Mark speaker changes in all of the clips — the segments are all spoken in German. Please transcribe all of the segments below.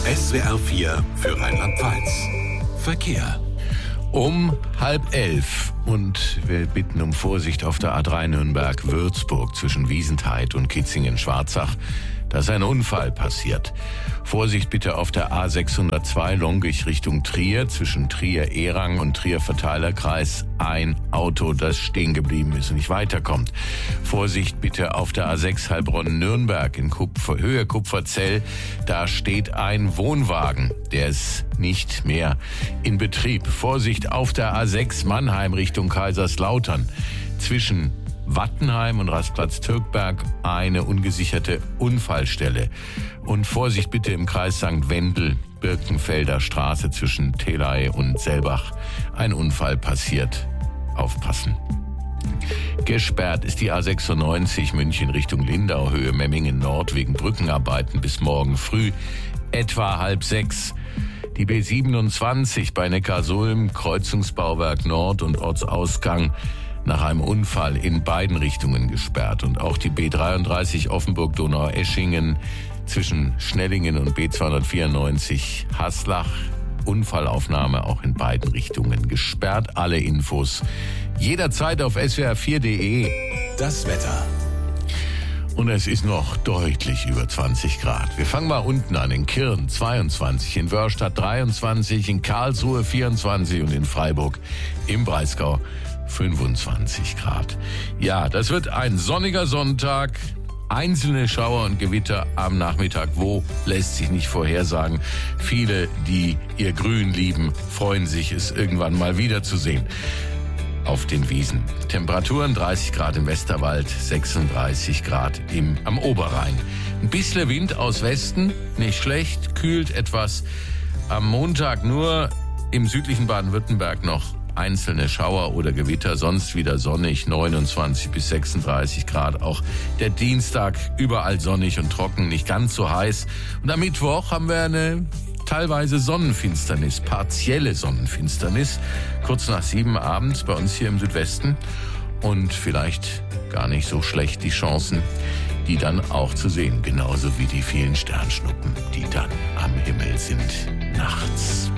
Speaker 1: SWR 4 für Rheinland-Pfalz. Verkehr.
Speaker 2: Um 10:30 und wir bitten um Vorsicht auf der A3 Nürnberg-Würzburg zwischen Wiesentheid und Kitzingen-Schwarzach. Da ist ein Unfall passiert. Vorsicht bitte auf der A602 Longich Richtung Trier zwischen Trier-Erang und Trier-Verteilerkreis. Ein Auto, das stehen geblieben ist und nicht weiterkommt. Vorsicht bitte auf der A6 Heilbronn-Nürnberg in Höhe Kupferzell. Da steht ein Wohnwagen, der ist nicht mehr in Betrieb. Vorsicht auf der A6 Mannheim Richtung Kaiserslautern zwischen Wattenheim und Rastplatz Türkberg eine ungesicherte Unfallstelle. Und Vorsicht bitte im Kreis St. Wendel, Birkenfelder Straße zwischen Telei und Selbach. Ein Unfall passiert. Aufpassen. Gesperrt ist die A96 München Richtung Lindau, Höhe Memmingen Nord wegen Brückenarbeiten bis morgen früh etwa 5:30. Die B27 bei Neckarsulm, Kreuzungsbauwerk Nord und Ortsausgang nach einem Unfall in beiden Richtungen gesperrt. Und auch die B33 Offenburg-Donaueschingen zwischen Schnellingen und B294 Haslach. Unfallaufnahme auch in beiden Richtungen gesperrt. Alle Infos jederzeit auf swr4.de.
Speaker 1: Das Wetter.
Speaker 2: Und es ist noch deutlich über 20 Grad. Wir fangen mal unten an. In Kirn 22, in Wörstadt 23, in Karlsruhe 24 und in Freiburg im Breisgau 25 Grad. Ja, das wird ein sonniger Sonntag. Einzelne Schauer und Gewitter am Nachmittag. Wo, lässt sich nicht vorhersagen. Viele, die ihr Grün lieben, freuen sich, es irgendwann mal wiederzusehen. Auf den Wiesen. Temperaturen 30 Grad im Westerwald, 36 Grad am Oberrhein. Ein bisschen Wind aus Westen, nicht schlecht, kühlt etwas. Am Montag nur im südlichen Baden-Württemberg noch einzelne Schauer oder Gewitter, sonst wieder sonnig, 29 bis 36 Grad. Auch der Dienstag überall sonnig und trocken, nicht ganz so heiß. Und am Mittwoch haben wir eine teilweise Sonnenfinsternis, partielle Sonnenfinsternis, kurz nach 7 abends bei uns hier im Südwesten. Und vielleicht gar nicht so schlecht die Chancen, die dann auch zu sehen, genauso wie die vielen Sternschnuppen, die dann am Himmel sind nachts.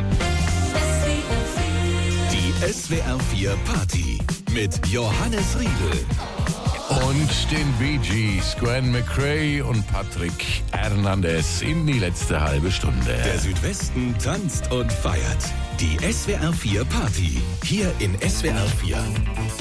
Speaker 1: SWR 4 Party mit Johannes Riedel.
Speaker 2: Und den Bee Gees, Gwen McRae und Patrick Hernandez in die letzte halbe Stunde.
Speaker 1: Der Südwesten tanzt und feiert. Die SWR 4 Party. Hier in SWR 4.